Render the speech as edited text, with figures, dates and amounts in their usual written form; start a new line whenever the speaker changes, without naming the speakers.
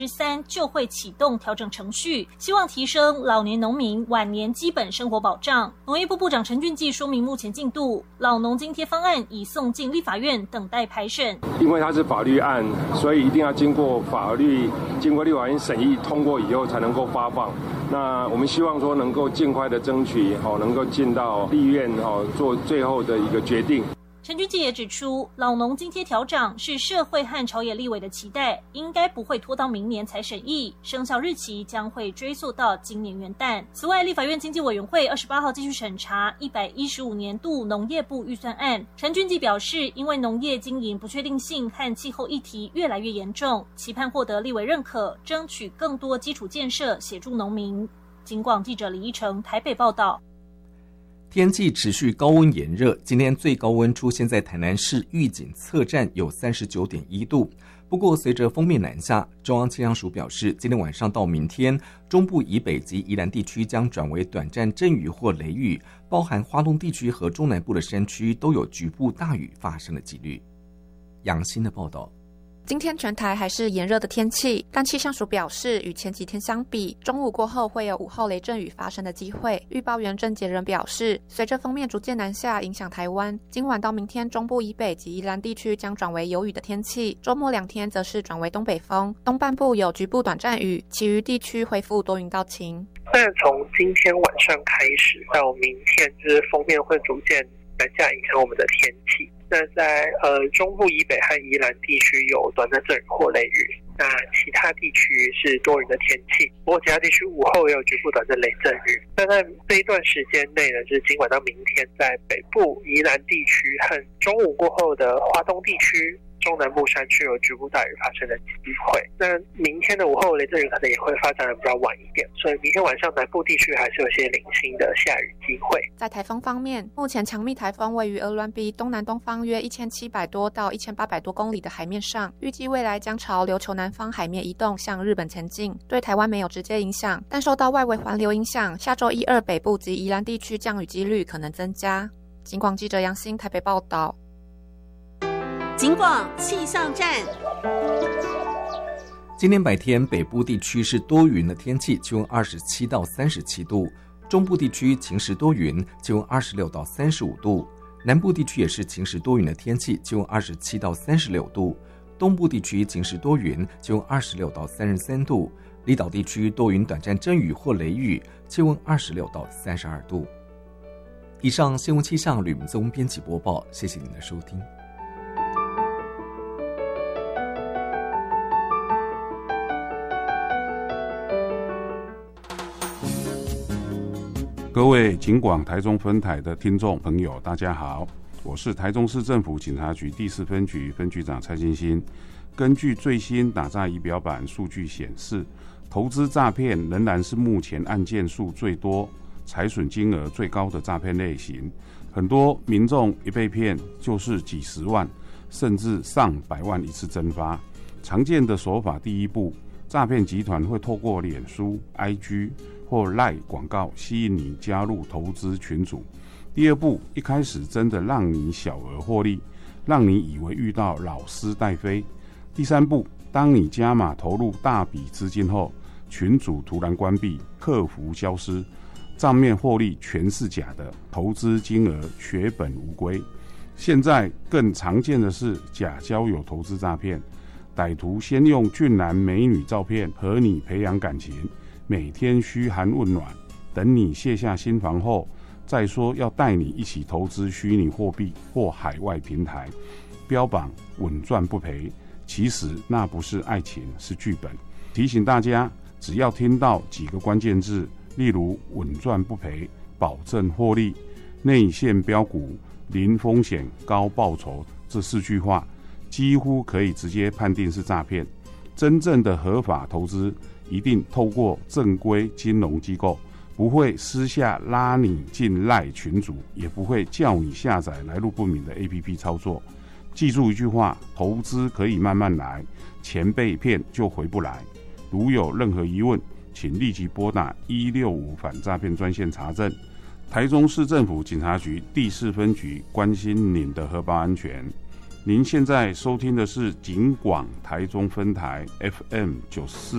13就会启动调整程序，希望提升老年农民晚年基本生活保障。农业部部长陈俊季说明目前进度，老农津贴方案已送进立法院等待排审。
因为它是法律案，所以一定要经过立法院审议通过以后才能够发放。那我们希望说能够尽快的争取能够进到立院做最后的一个决定。
陈俊季也指出，老农津贴调涨是社会和朝野立委的期待，应该不会拖到明年才审议，生效日期将会追溯到今年元旦。此外，立法院经济委员会28号继续审查115年度农业部预算案。陈俊季表示，因为农业经营不确定性和气候议题越来越严重，期盼获得立委认可，争取更多基础建设协助农民。警广记者李依成台北报道。
天气持续高温炎热，今天最高温出现在台南市玉井侧站，有 39.1 度。不过随着锋面南下，中央气象署表示，今天晚上到明天，中部以北及宜兰地区将转为短暂阵雨或雷雨，包含花东地区和中南部的山区都有局部大雨发生的几率。杨欣的报道。
今天全台还是炎热的天气，但气象署表示，与前几天相比，中午过后会有午后雷阵雨发生的机会。预报员郑杰仁表示，随着锋面逐渐南下，影响台湾，今晚到明天中部以北及宜兰地区将转为有雨的天气，周末2天则是转为东北风，东半部有局部短暂雨，其余地区恢复多云到晴。
但从今天晚上开始到明天，就是锋面会逐渐南下，影响我们的天气。那在中部以北和宜兰地区有短暂阵雨或雷雨，那其他地区是多云的天气，不过其他地区午后也有局部短暂雷阵雨。那在这一段时间内呢，就是今晚到明天，在北部宜兰地区和中午过后的花东地区、中南部山区有局部大雨发生的机会。那明天的午后雷阵雨可能也会发展的比较晚一点，所以明天晚上南部地区还是有些零星的下雨机会。
在台风方面，目前强密台风位于鹅銮鼻东南东方约1700多到1800多公里的海面上，预计未来将朝琉球南方海面移动，向日本前进，对台湾没有直接影响，但受到外围环流影响，下周1、2北部及宜兰地区降雨几率可能增加。警广记者杨欣台北报道。
警广气象站。
今天白天北部地区是多云的天气，气温27到37度，中部地区晴时多云，气温26到35度，南部地区也是晴时多云的天气，气温27到36度，东部地区晴时多云，气温26到33度，离岛地区多云短暂阵雨或雷雨，气温26到32度。以上新闻气象吕明宗编辑播报，谢谢您的收听。
各位警广台中分台的听众朋友，大家好，我是台中市政府警察局第4分局分局长蔡金新。根据最新打诈仪表板数据显示，投资诈骗仍然是目前案件数最多、财损金额最高的诈骗类型。很多民众一被骗就是几十万，甚至上百万一次蒸发。常见的手法，第一步，诈骗集团会透过脸书、IG 或 LINE 广告吸引你加入投资群组。第二步，一开始真的让你小额获利，让你以为遇到老师带飞。第三步，当你加码投入大笔资金后，群组突然关闭，客服消失，账面获利全是假的，投资金额血本无归。现在更常见的是假交友投资诈骗，歹徒先用俊男美女照片和你培养感情，每天嘘寒问暖，等你卸下心防后，再说要带你一起投资虚拟货币或海外平台，标榜稳赚不赔，其实那不是爱情，是剧本。提醒大家，只要听到几个关键字，例如稳赚不赔、保证获利、内线标股、零风险高报酬这4句话，几乎可以直接判定是诈骗。真正的合法投资一定透过正规金融机构，不会私下拉你进LINE群组，也不会叫你下载来路不明的 APP 操作。记住一句话，投资可以慢慢来，钱被骗就回不来。如有任何疑问，请立即拨打165反诈骗专线查证。台中市政府警察局第4分局关心您的荷包安全。您现在收听的是警广台中分台 FM 94